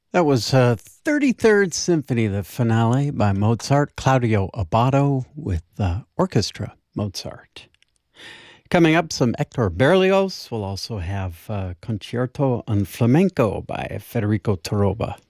That was 33rd Symphony, the finale by Mozart, Claudio Abbado with orchestra Mozart. Coming up, some Hector Berlioz. We'll also have Concerto en Flamenco by Federico Toroba.